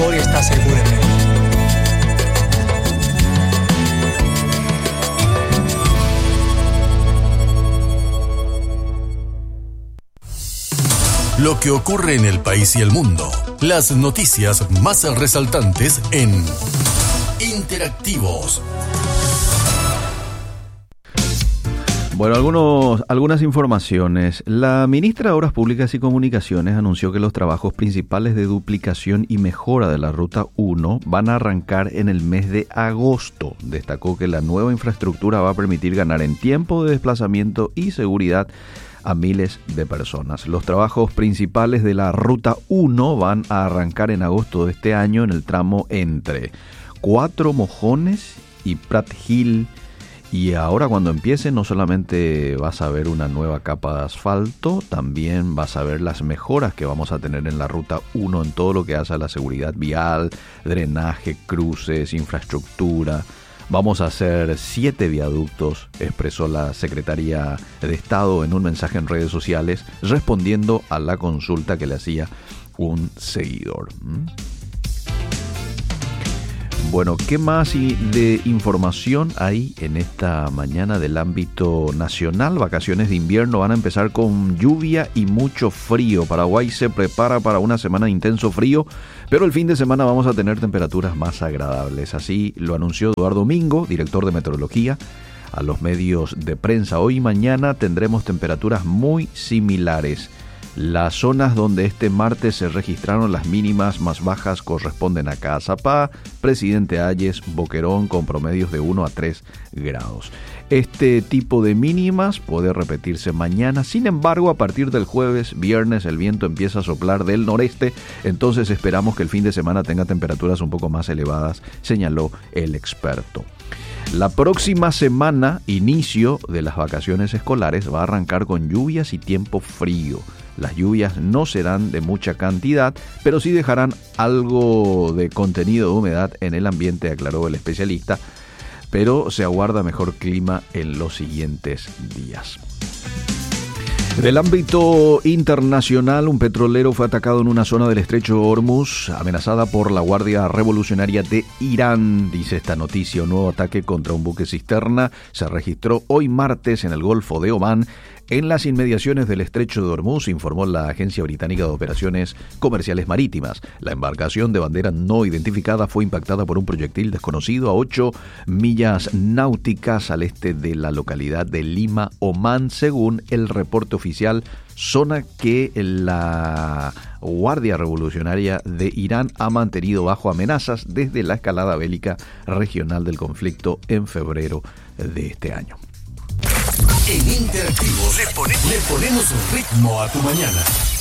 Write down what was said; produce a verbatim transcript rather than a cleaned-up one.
victoria está segura en él. Lo que ocurre en el país y el mundo. Las noticias más resaltantes en Interactivos. Bueno, algunos, algunas informaciones. La ministra de Obras Públicas y Comunicaciones anunció que los trabajos principales de duplicación y mejora de la Ruta uno van a arrancar en el mes de agosto. Destacó que la nueva infraestructura va a permitir ganar en tiempo de desplazamiento y seguridad a miles de personas. Los trabajos principales de la Ruta uno van a arrancar en agosto de este año en el tramo entre Cuatro Mojones y Prat Hill. Y ahora cuando empiece no solamente vas a ver una nueva capa de asfalto, también vas a ver las mejoras que vamos a tener en la Ruta uno en todo lo que hace a la seguridad vial, drenaje, cruces, infraestructura. Vamos a hacer siete viaductos, expresó la Secretaría de Estado en un mensaje en redes sociales, respondiendo a la consulta que le hacía un seguidor. ¿Mm? Bueno, ¿qué más de información hay en esta mañana del ámbito nacional? Vacaciones de invierno van a empezar con lluvia y mucho frío. Paraguay se prepara para una semana de intenso frío, pero el fin de semana vamos a tener temperaturas más agradables. Así lo anunció Eduardo Mingo, director de meteorología, a los medios de prensa. Hoy y mañana tendremos temperaturas muy similares. Las zonas donde este martes se registraron las mínimas más bajas corresponden a Caazapá, Presidente Hayes, Boquerón, con promedios de uno a tres grados. Este tipo de mínimas puede repetirse mañana. Sin embargo, a partir del jueves, viernes, el viento empieza a soplar del noreste, entonces esperamos que el fin de semana tenga temperaturas un poco más elevadas, señaló el experto. La próxima semana, inicio de las vacaciones escolares, va a arrancar con lluvias y tiempo frío. Las lluvias no serán de mucha cantidad, pero sí dejarán algo de contenido de humedad en el ambiente, aclaró el especialista, pero se aguarda mejor clima en los siguientes días. Del ámbito internacional, un petrolero fue atacado en una zona del estrecho de Hormuz, amenazada por la Guardia Revolucionaria de Irán, dice esta noticia. Un nuevo ataque contra un buque cisterna se registró hoy martes en el Golfo de Omán, en las inmediaciones del estrecho de Hormuz, informó la Agencia Británica de Operaciones Comerciales Marítimas. La embarcación de bandera no identificada fue impactada por un proyectil desconocido a ocho millas náuticas al este de la localidad de Lima, Omán, según el reporte oficial, zona que la Guardia Revolucionaria de Irán ha mantenido bajo amenazas desde la escalada bélica regional del conflicto en febrero de este año. En Interactivos le, pone, le ponemos ritmo a tu mañana.